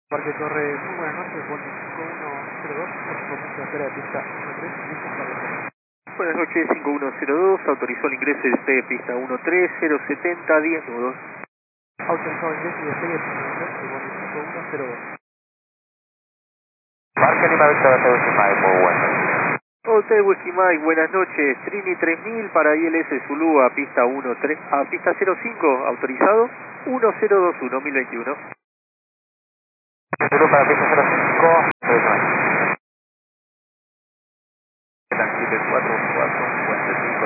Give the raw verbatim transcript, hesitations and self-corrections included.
Parque Torre, muy buenas noches, Bondi cinco uno cero dos, por supuesto, espera de pista uno tres, listo para el Buenas noches, cinco uno cero dos, autorizó el ingreso y despegue pista uno tres cero setenta, diez nudos. autorizado ingreso y despegue de pista uno tres, Bondi cinco uno cero dos. Parque Lima Victor Hotel Whisky Mike, muy buenas. Hotel Whisky Mike, buenas noches, Trini tres mil para I L S Zulu a pista uno tres, a pista cero cinco, autorizado uno cero dos uno, dos mil veintiuno. Zulu para pista cero cinco, siete cuatro cuatro,